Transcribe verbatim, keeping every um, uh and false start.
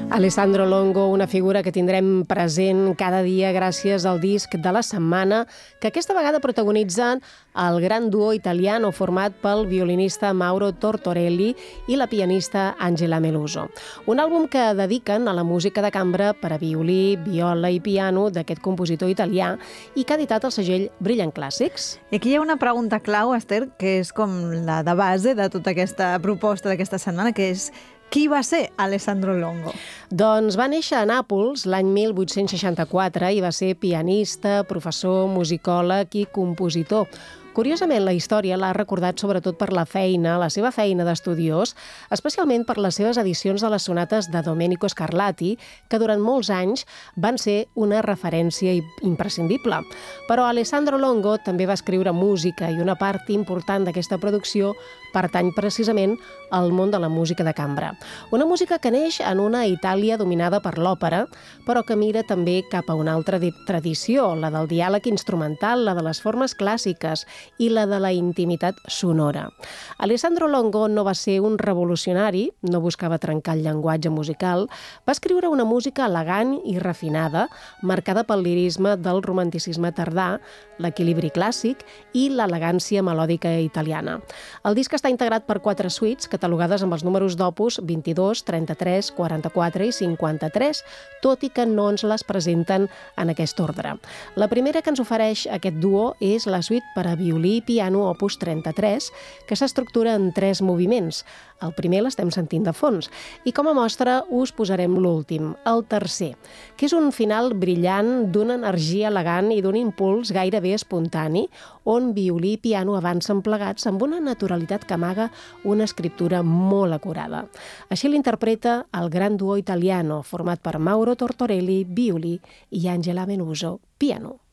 Alessandro Longo, una figura que tindrem present cada dia gràcies al disc de la setmana, que aquesta vegada protagonitzen el gran duo italiano format pel violinista Mauro Tortorelli i la pianista Angela Meluso. Un àlbum que dediquen a la música de cambra per a violí, viola i piano d'aquest compositor italià i que ha editat el segell Brillant Clàssics. I aquí hi ha una pregunta clau, Esther, que és com la de base de tota aquesta proposta d'aquesta setmana, que és: qui va ser Alessandro Longo? Doncs va néixer a Nàpols l'any mil vuit-cents seixanta-quatre i va ser pianista, professor, musicòleg i compositor. Curiosament, la història l'ha recordat sobretot per la feina, la seva feina d'estudiós, especialment per les seves edicions de les sonates de Domenico Scarlatti, que durant molts anys van ser una referència imprescindible. Però Alessandro Longo també va escriure música i una part important d'aquesta producció pertany precisament al món de la música de cambra. Una música que neix en una Itàlia dominada per l'òpera, però que mira també cap a una altra tradició, la del diàleg instrumental, la de les formes clàssiques i la de la intimitat sonora. Alessandro Longo no va ser un revolucionari, no buscava trencar el llenguatge musical, va escriure una música elegant i refinada, marcada pel lirisme del romanticisme tardà, l'equilibri clàssic i l'elegància melòdica italiana. El disc està integrat per quatre suites catalogades amb els números d'opus vint-i-dos, trenta-tres, quaranta-quatre i cinquanta-tres, tot i que no ens les presenten en aquest ordre. La primera que ens ofereix aquest duo és la suite per a violí i piano opus trenta-tres, que s'estructura en tres moviments. El primer l'estem sentint de fons i com a mostra us posarem l'últim, el tercer, que és un final brillant d'una energia elegant i d'un impuls gairebé espontani, on violí i piano avancen plegats amb una naturalitat que amaga una escriptura molt acurada. Així l'interpreta el gran duo italiano format per Mauro Tortorelli, violí, i Angela Meluso, piano.